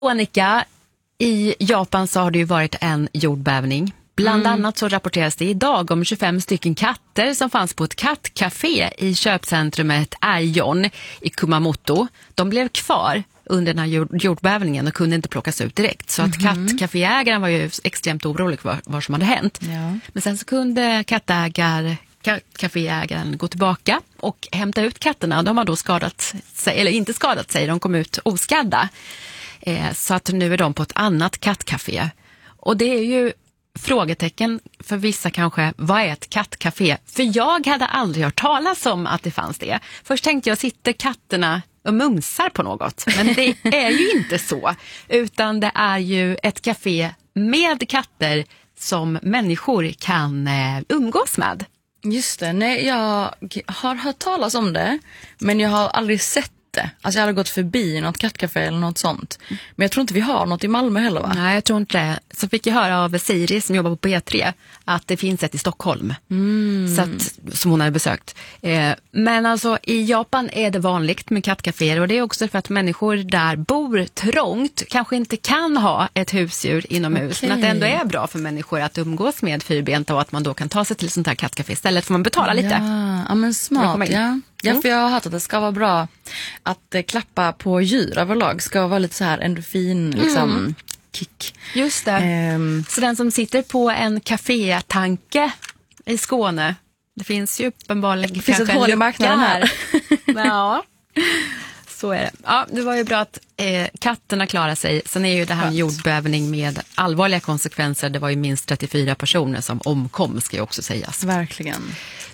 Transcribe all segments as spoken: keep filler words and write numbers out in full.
Annika, i Japan så har det ju varit en jordbävning. Bland mm. annat så rapporteras det idag om tjugofem stycken katter som fanns på ett kattcafé i köpcentrumet Aion i Kumamoto. De blev kvar under den här jord- jordbävningen och kunde inte plockas ut direkt. Så att mm-hmm. kattcaféägaren var ju extremt orolig för vad som hade hänt. Ja. Men sen så kunde kattägare, kaféägaren gå tillbaka och hämta ut katterna. De har då skadat sig, eller inte skadat sig, de kom ut oskadda. Eh, så att nu är de på ett annat kattcafé. Och det är ju frågetecken för vissa kanske, vad är ett kattcafé? För jag hade aldrig hört talas om att det fanns det. Först tänkte jag, sitter katterna och mumsar på något? Men det är ju inte så. Utan det är ju ett café med katter som människor kan eh, umgås med. Just det, nej, jag har hört talas om det, men jag har aldrig sett det. Alltså jag hade gått förbi något kattcafé eller något sånt. Men jag tror inte vi har något i Malmö heller, va? Nej, jag tror inte det. Så fick jag höra av Siri som jobbar på P tre att det finns ett i Stockholm. Mm. Så att, som hon hade besökt. Eh, men alltså i Japan är det vanligt med kattcaféer. Och det är också för att människor där bor trångt. Kanske inte kan ha ett husdjur inomhus. Okay. Men att det ändå är bra för människor att umgås med fyrbenta. Och att man då kan ta sig till sånt här kattcafé. Istället får man betala lite. Ja, ja men smart, ja. Ja, för jag har hört att det ska vara bra att eh, klappa på djur överlag. Ska vara lite så här endorfin, liksom, mm. kick. Just det. Um, så den som sitter på en kafétanke i Skåne, det finns ju uppenbarligen det finns ett hål i marknaden här. Ja, så är det. Ja, det var ju bra att eh, katterna klarar sig. Sen är ju det här en jordbävning med allvarliga konsekvenser. Det var ju minst trettiofyra personer som omkom, ska ju också sägas. Verkligen.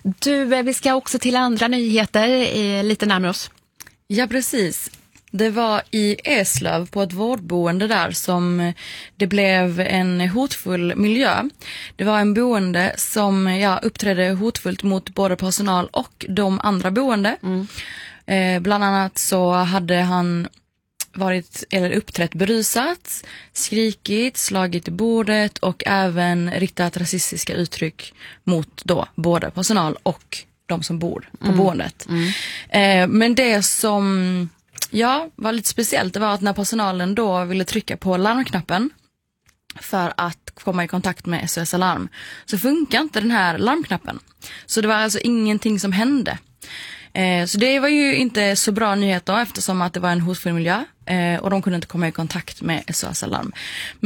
Du, vi ska också till andra nyheter eh, lite närmare oss. Ja, precis. Det var i Eslöv på ett vårdboende där som det blev en hotfull miljö. Det var en boende som ja, uppträdde hotfullt mot både personal och de andra boende. Mm. Eh, bland annat så hade han varit eller uppträtt berusat, skrikit, slagit i bordet och även riktat rasistiska uttryck mot då både personal och de som bor på mm. boendet. Mm. Eh, men det som ja, var lite speciellt, det var att när personalen då ville trycka på larmknappen för att komma i kontakt med S O S Alarm så funkar inte den här larmknappen. Så det var alltså ingenting som hände. Eh, så det var ju inte så bra nyhet då, eftersom att det var en hotfull miljö eh, och de kunde inte komma i kontakt med S O S Alarm.